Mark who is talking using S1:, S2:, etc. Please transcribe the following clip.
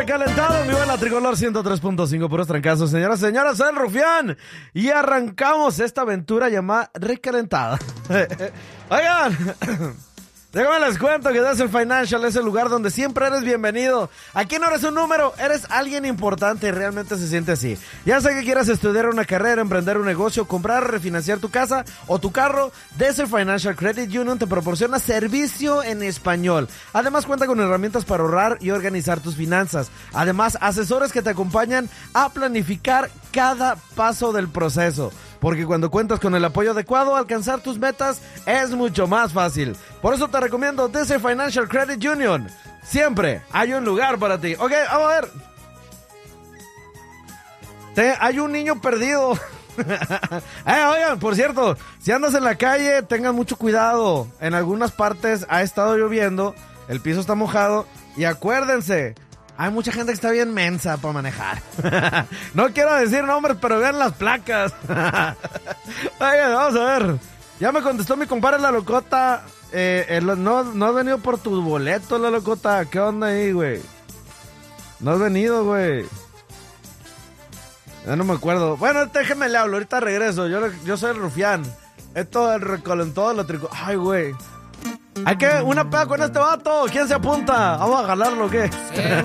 S1: Calentado en vivo en la Tricolor 103.5, puros trancazos. Señoras y señores, soy el Rufián y arrancamos esta aventura llamada Recalentada. Oigan, déjame les cuento que Desert Financial es el lugar donde siempre eres bienvenido. Aquí no eres un número, eres alguien importante y realmente se siente así. Ya sea que quieras estudiar una carrera, emprender un negocio, comprar o refinanciar tu casa o tu carro, Desert Financial Credit Union te proporciona servicio en español. Además cuenta con herramientas para ahorrar y organizar tus finanzas. Además, asesores que te acompañan a planificar cada paso del proceso. Porque cuando cuentas con el apoyo adecuado, alcanzar tus metas es mucho más fácil. Por eso te recomiendo Desert Financial Credit Union. Siempre hay un lugar para ti. Ok, vamos a ver. Hay un niño perdido. Oigan, por cierto, si andas en la calle, tengan mucho cuidado. En algunas partes ha estado lloviendo, el piso está mojado. Y acuérdense, hay mucha gente que está bien mensa para manejar. No quiero decir nombres, pero vean las placas. Oigan, vamos a ver. Ya me contestó mi compadre La Locota. No has venido por tu boleto, La Locota. ¿Qué onda ahí, güey? No has venido, güey. Ya no me acuerdo. Bueno, déjeme le hablo, ahorita regreso. Yo soy el Rufián. Esto es el Recolentado, la Tricolor. Ay, güey. Hay que una peda con este vato. ¿Quién se apunta? ¿Vamos a jalarlo o qué? Sí.